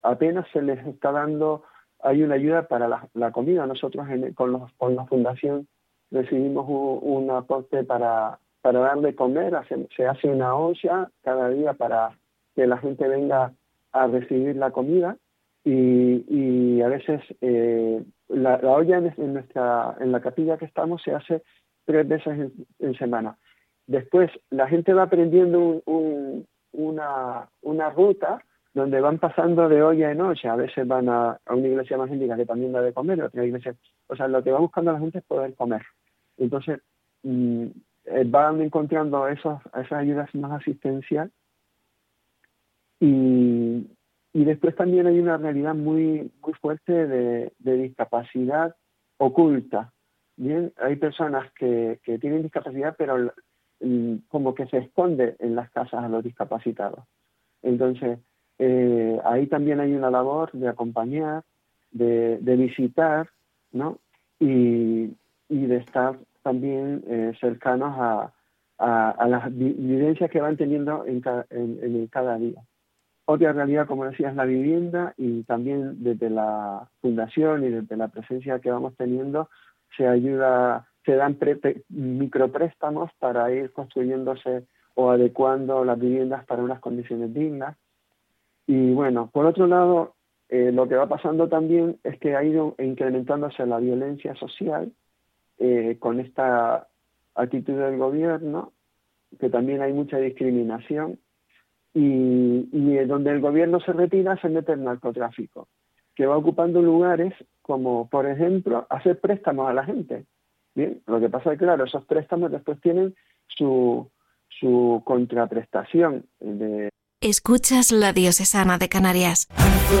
apenas se les está dando, hay una ayuda para la comida. Nosotros con la fundación recibimos un aporte para dar de comer, se hace una olla cada día para que la gente venga a recibir la comida y a veces la olla en la capilla que estamos se hace 3 veces en semana. Después la gente va aprendiendo una ruta donde van pasando de olla en olla. A veces van a una iglesia evangélica que también da de comer, otra iglesia. O sea, lo que va buscando la gente es poder comer. Entonces, van encontrando esas ayudas más asistenciales y después también hay una realidad muy, muy fuerte de discapacidad oculta. Bien, hay personas que tienen discapacidad, pero como que se esconde en las casas a los discapacitados. Entonces, ahí también hay una labor de acompañar, de visitar, ¿no? Y de estar también cercanos a las vivencias que van teniendo en cada día. Otra realidad, como decía, es la vivienda, y también desde la fundación y desde la presencia que vamos teniendo se dan micropréstamos para ir construyéndose o adecuando las viviendas para unas condiciones dignas. Y bueno, por otro lado, lo que va pasando también es que ha ido incrementándose la violencia social con esta actitud del gobierno, que también hay mucha discriminación, y donde el gobierno se retira se mete el narcotráfico, que va ocupando lugares como, por ejemplo, hacer préstamos a la gente. Bien, lo que pasa es que, claro, esos préstamos después tienen su contraprestación. Escuchas La Diocesana de Canarias.